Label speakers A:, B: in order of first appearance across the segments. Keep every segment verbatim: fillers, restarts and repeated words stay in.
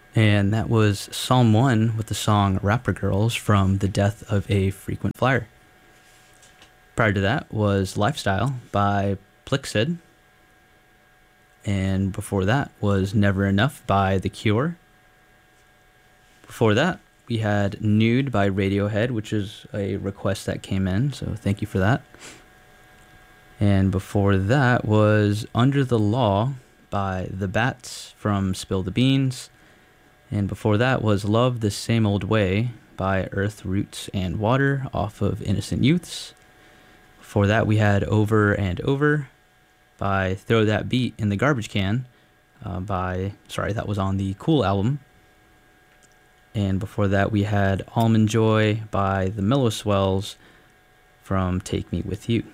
A: And that was Psalm one with the song Rapper Girls from The Death of a Frequent Flyer. Prior to that was Lifestyle by Plixid. And before that was Never Enough by The Cure. Before that, we had Nude by Radiohead, which is a request that came in, so thank you for that. And before that was Under the Law by The Bats from Spill the Beans. And before that was Love the Same Old Way by Earth, Roots, and Water off of Innocent Youths. Before that we had Over and Over by Throw That Beat in the Garbage Can uh, by, sorry, that was on the Cool album. And before that we had Almond Joy by the Mellow Swells from Take Me With You.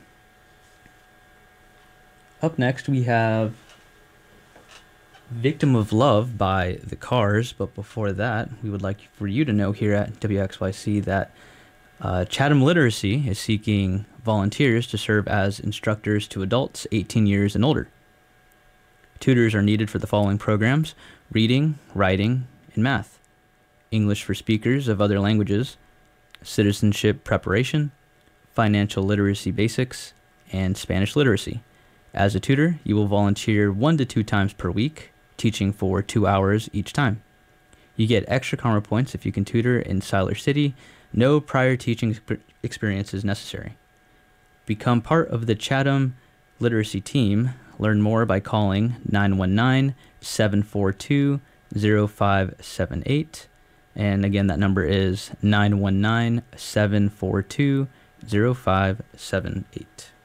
A: Up next we have Victim of Love by The Cars, but before that, we would like for you to know here at W X Y C that uh, Chatham Literacy is seeking volunteers to serve as instructors to adults eighteen years and older. Tutors are needed for the following programs: reading, writing, and math, English for speakers of other languages, citizenship preparation, financial literacy basics, and Spanish literacy. As a tutor, you will volunteer one to two times per week, teaching for two hours each time. You get extra karma points if you can tutor in Siler City. No prior teaching exp- experience is necessary. Become part of the Chatham Literacy team. Learn more by calling nine one nine, seven four two, zero five seven eight. And again, that number is nine one nine, seven four two, zero five seven eight.